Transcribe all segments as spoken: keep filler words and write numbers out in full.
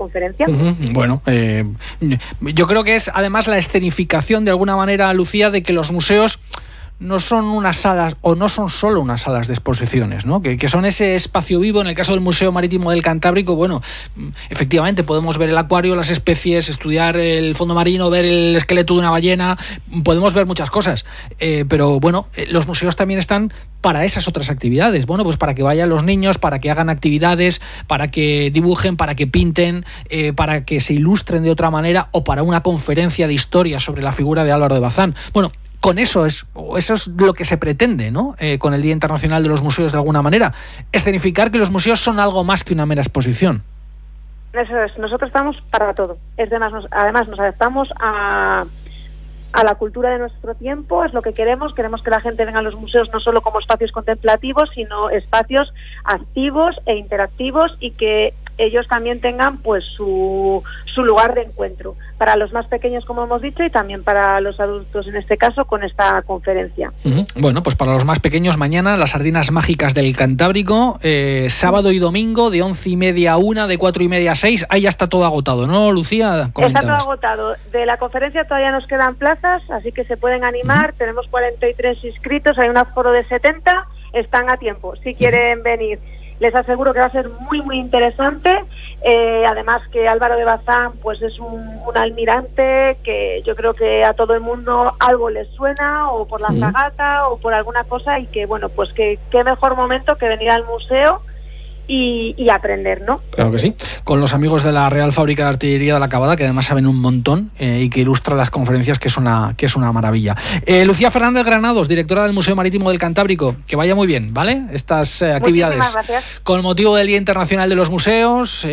conferencia. Uh-huh. Bueno, eh, yo creo que es además la escenificación de alguna manera, Lucía, de que los museos no son unas salas o no son solo unas salas de exposiciones, ¿no? Que, que son ese espacio vivo. En el caso del Museo Marítimo del Cantábrico, bueno, efectivamente podemos ver el acuario, las especies, estudiar el fondo marino, ver el esqueleto de una ballena, podemos ver muchas cosas, eh, pero bueno, los museos también están para esas otras actividades, bueno, pues para que vayan los niños, para que hagan actividades, para que dibujen, para que pinten, eh, para que se ilustren de otra manera, o para una conferencia de historia sobre la figura de Álvaro de Bazán. Bueno, con eso es, eso es lo que se pretende, ¿no? Eh, con el Día Internacional de los Museos, de alguna manera, escenificar que los museos son algo más que una mera exposición. Eso es, nosotros estamos para todo. Es además, nos, además nos adaptamos a, a la cultura de nuestro tiempo, es lo que queremos. Queremos que la gente venga a los museos no solo como espacios contemplativos, sino espacios activos e interactivos, y que ellos también tengan pues su, su lugar de encuentro, para los más pequeños, como hemos dicho, y también para los adultos, en este caso, con esta conferencia. Uh-huh. Bueno, pues para los más pequeños, mañana las sardinas mágicas del Cantábrico, eh, sábado y domingo, de once y media a una, de cuatro y media a seis, ahí ya está todo agotado, ¿no, Lucía? Está todo agotado. De la conferencia todavía nos quedan plazas, así que se pueden animar. Uh-huh. Tenemos cuarenta y tres inscritos, hay un aforo de setenta, están a tiempo, si quieren uh-huh. venir. Les aseguro que va a ser muy, muy interesante. Eh, además que Álvaro de Bazán pues es un, un almirante que yo creo que a todo el mundo algo les suena, o por la sí. fragata, o por alguna cosa, y que, bueno, pues que qué mejor momento que venir al museo y, y aprender, ¿no? Claro que sí. Con los amigos de la Real Fábrica de Artillería de la Cabada, que además saben un montón eh, y que ilustran las conferencias, que es una, que es una maravilla. Eh, Lucía Fernández Granados, directora del Museo Marítimo del Cantábrico, que vaya muy bien, ¿vale? Estas eh, actividades. Muchísimas gracias. Con motivo del Día Internacional de los Museos,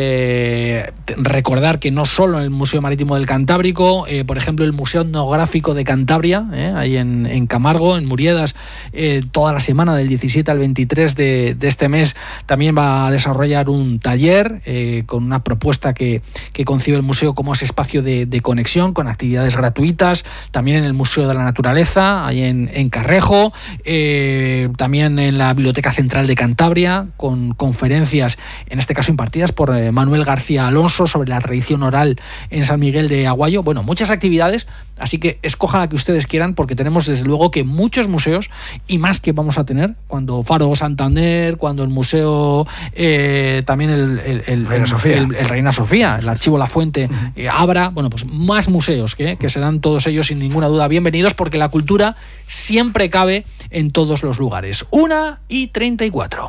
eh, recordar que no solo en el Museo Marítimo del Cantábrico, eh, por ejemplo, el Museo Etnográfico de Cantabria, eh, ahí en, en Camargo, en Muriedas, eh, toda la semana del diecisiete al veintitrés de, de este mes, también va a desarrollar un taller eh, con una propuesta que, que concibe el museo como ese espacio de, de conexión, con actividades gratuitas, también en el Museo de la Naturaleza, ahí en, en Carrejo, eh, también en la Biblioteca Central de Cantabria, con conferencias, en este caso impartidas por eh, Manuel García Alonso, sobre la tradición oral en San Miguel de Aguayo. Bueno, muchas actividades, así que escojan la que ustedes quieran, porque tenemos desde luego que muchos museos, y más que vamos a tener cuando Faro Santander, cuando el Museo Eh, también el, el, el, Reina Sofía. el, el Reina Sofía, el Archivo La Fuente, uh-huh. eh, Abra, bueno, pues más museos que, que serán todos ellos sin ninguna duda bienvenidos, porque la cultura siempre cabe en todos los lugares. Una y treinta y cuatro.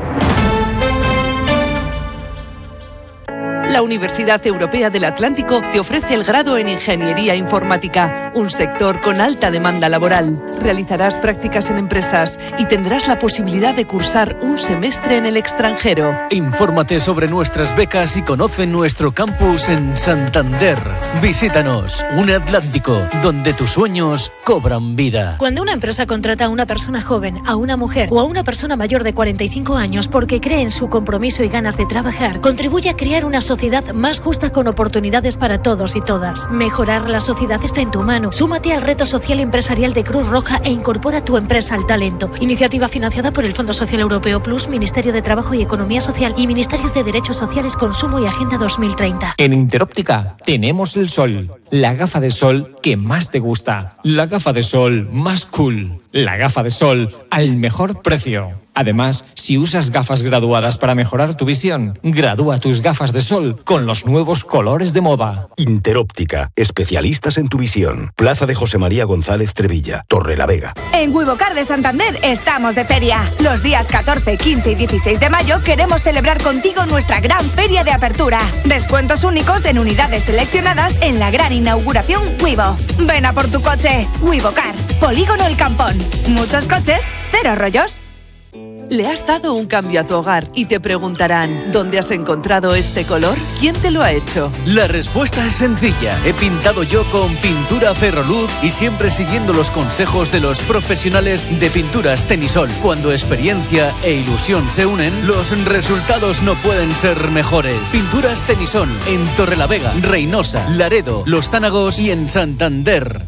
La Universidad Europea del Atlántico te ofrece el grado en Ingeniería Informática, un sector con alta demanda laboral. Realizarás prácticas en empresas y tendrás la posibilidad de cursar un semestre en el extranjero. Infórmate sobre nuestras becas y conoce nuestro campus en Santander. Visítanos, Un Atlántico, donde tus sueños cobran vida. Cuando una empresa contrata a una persona joven, a una mujer o a una persona mayor de cuarenta y cinco años porque cree en su compromiso y ganas de trabajar, contribuye a crear una sociedad más justa con oportunidades para todos y todas. Mejorar la sociedad está en tu mano. Súmate al reto social empresarial de Cruz Roja e incorpora tu empresa al talento. Iniciativa financiada por el Fondo Social Europeo Plus, Ministerio de Trabajo y Economía Social y Ministerio de Derechos Sociales, Consumo y Agenda dos mil treinta. En Interóptica tenemos el sol, la gafa de sol que más te gusta, la gafa de sol más cool, la gafa de sol al mejor precio. Además, si usas gafas graduadas para mejorar tu visión, gradúa tus gafas de sol con los nuevos colores de moda. Interóptica, especialistas en tu visión. Plaza de José María González Trevilla, Torrelavega. En Wivocar de Santander estamos de feria. Los días catorce, quince y dieciséis de mayo queremos celebrar contigo nuestra gran feria de apertura. Descuentos únicos en unidades seleccionadas en la gran inauguración Wivo. Ven a por tu coche. Wivocar, Polígono El Campón. Muchos coches, cero rollos. Le has dado un cambio a tu hogar y te preguntarán, ¿dónde has encontrado este color? ¿Quién te lo ha hecho? La respuesta es sencilla. He pintado yo con Pintura Ferroluz y siempre siguiendo los consejos de los profesionales de Pinturas Tenisol. Cuando experiencia e ilusión se unen, los resultados no pueden ser mejores. Pinturas Tenisol en Torrelavega, Reynosa, Laredo, Los Tánagos y en Santander.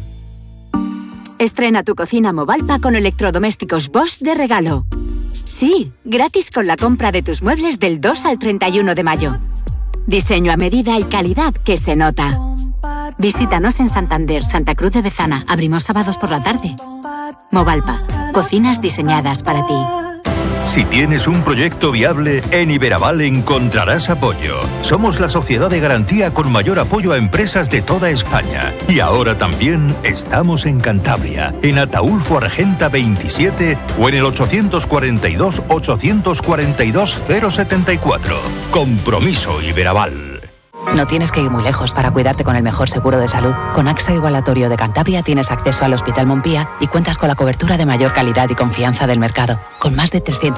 Estrena tu cocina Movalpa con electrodomésticos Bosch de regalo. Sí, gratis con la compra de tus muebles del dos al treinta y uno de mayo. Diseño a medida y calidad que se nota. Visítanos en Santander, Santa Cruz de Bezana. Abrimos sábados por la tarde. Movalpa, cocinas diseñadas para ti. Si tienes un proyecto viable, en Iberaval encontrarás apoyo. Somos la sociedad de garantía con mayor apoyo a empresas de toda España. Y ahora también estamos en Cantabria, en Ataulfo Argenta veintisiete o en el ochocientos cuarenta y dos, ochocientos cuarenta y dos, cero setenta y cuatro. Compromiso Iberaval. No tienes que ir muy lejos para cuidarte con el mejor seguro de salud. Con AXA Igualatorio de Cantabria tienes acceso al Hospital Montpía y cuentas con la cobertura de mayor calidad y confianza del mercado, con más de trescientos